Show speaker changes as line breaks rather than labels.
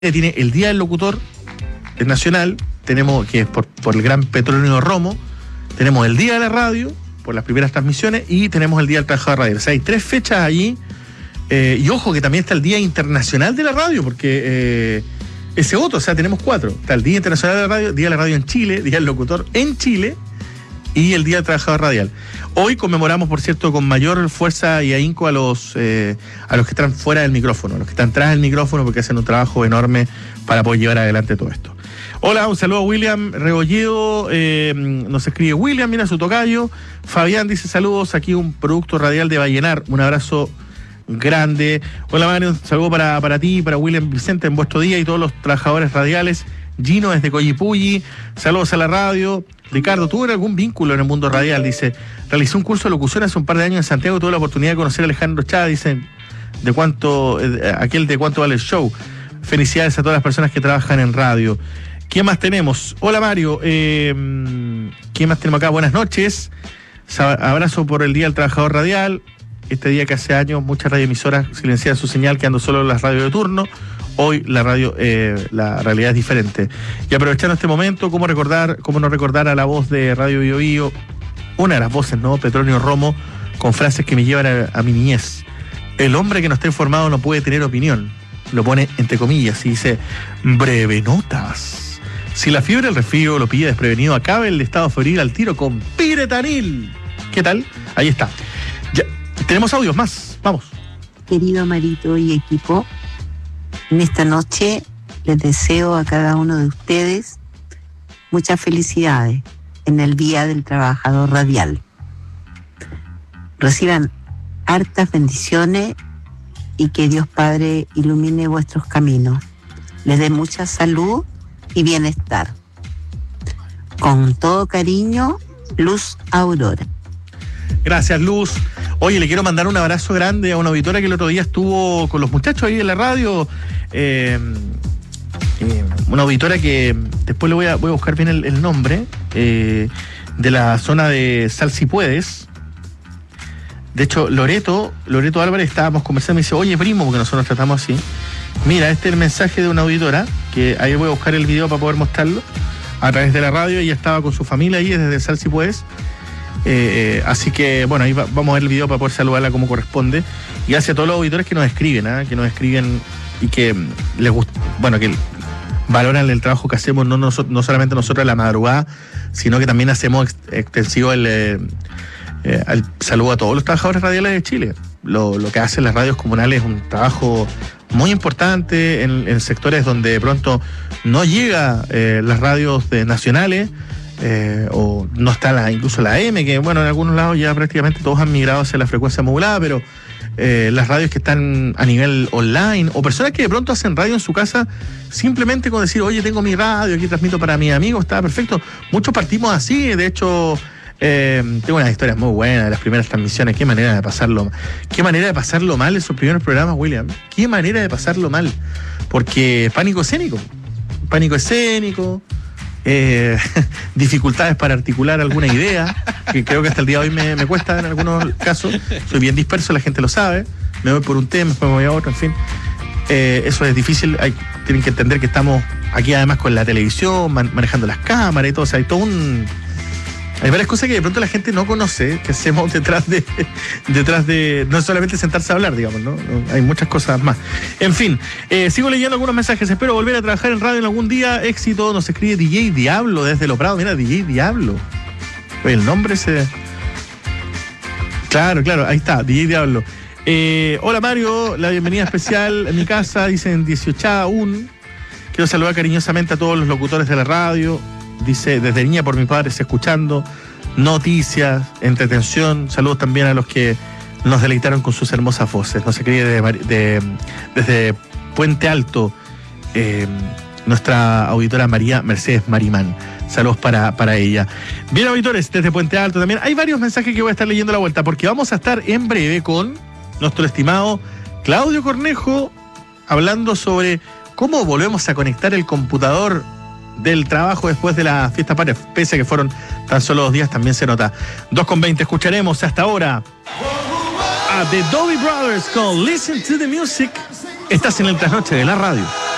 tiene el Día del Locutor Nacional, tenemos que es por el Gran Petronio Romo, tenemos el Día de la Radio, por las primeras transmisiones, y tenemos el Día del Trabajador Radial. O sea, hay 3 fechas allí, y ojo que también está el Día Internacional de la Radio, porque ese otro, o sea, tenemos 4. Está el Día Internacional de la Radio, Día de la Radio en Chile, Día del Locutor en Chile, y el Día del Trabajador Radial. Hoy conmemoramos, por cierto, con mayor fuerza y ahínco a los que están fuera del micrófono, a los que están tras del micrófono, porque hacen un trabajo enorme para poder llevar adelante todo esto. Hola, un saludo a William Rebolledo, nos escribe William, mira su tocayo. Fabián dice saludos, aquí un producto radial de Vallenar, un abrazo grande. Hola Mario, un saludo para ti, para William Vicente en vuestro día y todos los trabajadores radiales. Gino desde Coyipulli, saludos a la radio. Ricardo, ¿tuvo algún vínculo en el mundo radial? Dice, realicé un curso de locución hace un par de años en Santiago, tuve la oportunidad de conocer a Alejandro Chá, dice, de cuánto vale el show. Felicidades a todas las personas que trabajan en radio. ¿Qué más tenemos? Hola Mario, ¿qué más tenemos acá? Buenas noches, abrazo por el Día del Trabajador Radial, este día que hace años muchas radioemisoras silenciaban su señal quedando solo las radios de turno. Hoy la radio, la realidad es diferente. Y aprovechando este momento, cómo no recordar a la voz de Radio Bio Bio, una de las voces, ¿no? Petronio Romo, con frases que me llevan a mi niñez. El hombre que no está informado no puede tener opinión. Lo pone entre comillas y dice, breve notas. Si la fiebre del resfrío lo pilla desprevenido, acabe el estado febril al tiro con Piretanil. ¿Qué tal? Ahí está. Ya, tenemos audios más. Vamos.
Querido Marito y equipo, en esta noche les deseo a cada uno de ustedes muchas felicidades en el Día del Trabajador Radial. Reciban hartas bendiciones y que Dios Padre ilumine vuestros caminos. Les dé mucha salud y bienestar. Con todo cariño, Luz Aurora.
Gracias, Luz. Oye, le quiero mandar un abrazo grande a una auditora que el otro día estuvo con los muchachos ahí en la radio. Una auditora que después le voy a buscar bien el nombre, de la zona de Sal Si Puedes. De hecho, Loreto Álvarez, estábamos conversando y me dice, oye primo, porque nosotros nos tratamos así. Mira, este es el mensaje de una auditora, que ahí voy a buscar el video para poder mostrarlo, a través de la radio. Ella estaba con su familia ahí desde Sal Si Puedes. Así que, bueno, ahí vamos a ver el video para poder saludarla como corresponde. Y hacia todos los auditores que nos escriben, y que les gusta, bueno, que valoran el trabajo que hacemos, no solamente nosotros a la madrugada, sino que también hacemos extensivo el saludo a todos los trabajadores radiales de Chile. Lo que hacen las radios comunales es un trabajo muy importante en sectores donde de pronto no llega las radios nacionales, o no está incluso la AM, que bueno, en algunos lados ya prácticamente todos han migrado hacia la frecuencia modulada, pero las radios que están a nivel online, o personas que de pronto hacen radio en su casa simplemente con decir, oye, tengo mi radio, aquí transmito para mis amigos, está perfecto. Muchos partimos así, de hecho, tengo unas historias muy buenas de las primeras transmisiones. Qué manera de pasarlo mal esos primeros programas, William. Qué manera de pasarlo mal, porque pánico escénico, dificultades para articular alguna idea, que creo que hasta el día de hoy me cuesta en algunos casos. Soy bien disperso, la gente lo sabe, me voy por un tema, después me voy a otro, en fin. Eso es difícil, tienen que entender que estamos aquí además con la televisión, manejando las cámaras y todo, o sea, hay varias cosas que de pronto la gente no conoce, que hacemos detrás de no solamente sentarse a hablar, digamos, ¿no? Hay muchas cosas más. En fin, sigo leyendo algunos mensajes. Espero volver a trabajar en radio en algún día. Éxito, nos escribe DJ Diablo desde Lo Prado. Mira, DJ Diablo. Oye, el nombre ese. Claro, ahí está, DJ Diablo. Hola Mario, la bienvenida especial en mi casa, dicen 18 aún. Quiero saludar cariñosamente a todos los locutores de la radio. Dice, desde niña por mis padres escuchando noticias, entretención. Saludos también a los que nos deleitaron con sus hermosas voces. Nos escribe desde Puente Alto, nuestra auditora María Mercedes Marimán. Saludos para ella. Bien, auditores, desde Puente Alto también. Hay varios mensajes que voy a estar leyendo a la vuelta, porque vamos a estar en breve con nuestro estimado Claudio Cornejo, hablando sobre cómo volvemos a conectar el computador del trabajo después de la fiesta patria, pese a que fueron tan solo 2 días, también se nota. 2:20, escucharemos hasta ahora a The Doobie Brothers con Listen to the Music. Estás en el trasnoche de la radio.